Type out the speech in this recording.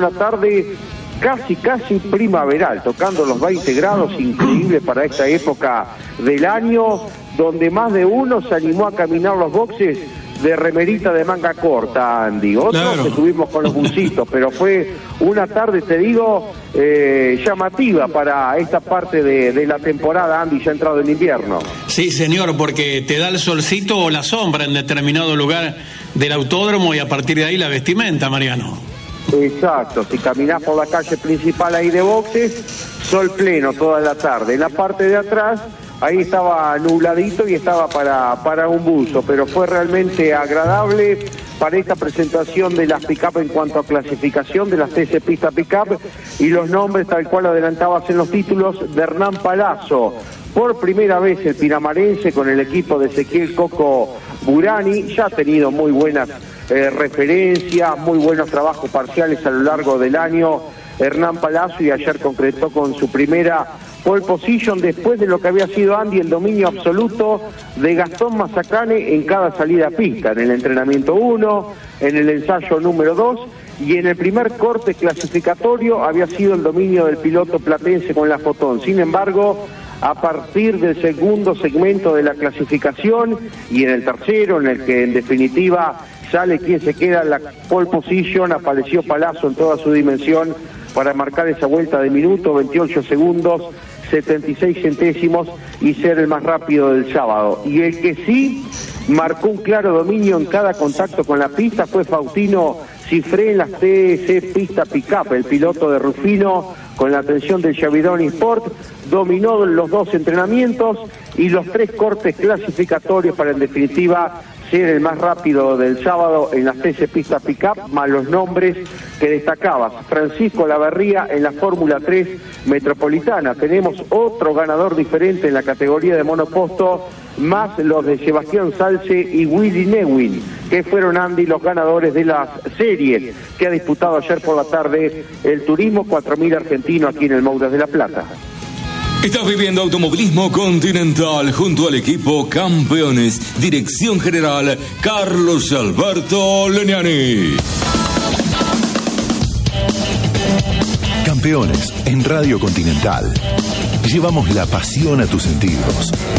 una tarde casi primaveral, tocando los 20 grados, increíble para esta época del año, donde más de uno se animó a caminar los boxes de remerita de manga corta, Andy. Otros estuvimos con los bucitos, pero fue una tarde, te digo, llamativa para esta parte de la temporada, Andy, ya entrado en invierno. Sí, señor, porque te da el solcito o la sombra en determinado lugar del autódromo y a partir de ahí la vestimenta, Mariano. Exacto, si caminás por la calle principal ahí de boxes, sol pleno toda la tarde. En la parte de atrás, ahí estaba nubladito y estaba para un buzo, pero fue realmente agradable para esta presentación de las pick-up en cuanto a clasificación de las TC Pista Pick-up y los nombres tal cual adelantabas en los títulos de Hernán Palazzo. Por primera vez el pinamarense con el equipo de Ezequiel Coco Burani, ya ha tenido muy buenas referencias, muy buenos trabajos parciales a lo largo del año Hernán Palazzo, y ayer concretó con su primera pole position después de lo que había sido, Andy, el dominio absoluto de Gastón Mazacane en cada salida a pista, en el entrenamiento 1, en el ensayo número 2 y en el primer corte clasificatorio había sido el dominio del piloto platense con la Fotón. Sin embargo, a partir del segundo segmento de la clasificación y en el tercero, en el que en definitiva sale quien se queda en la pole position, apareció Palazzo en toda su dimensión para marcar esa vuelta de minuto, 28 segundos, 76 centésimos y ser el más rápido del sábado. Y el que sí marcó un claro dominio en cada contacto con la pista fue Faustino Cifré en las TC Pista Pick-up, el piloto de Rufino, con la atención del Chavidón Sport, dominó los dos entrenamientos y los tres cortes clasificatorios para en definitiva ser el más rápido del sábado en las TC Pista Pick-up, más los nombres que destacabas. Francisco Laverría en la Fórmula 3 Metropolitana. Tenemos otro ganador diferente en la categoría de monoposto, más los de Sebastián Salce y Willy Newin, que fueron, Andy, los ganadores de las series que ha disputado ayer por la tarde el Turismo 4000 argentino aquí en el Mouras de la Plata. Estás viviendo Automovilismo Continental junto al equipo Campeones. Dirección General Carlos Alberto Leniani. Campeones en Radio Continental. Llevamos la pasión a tus sentidos.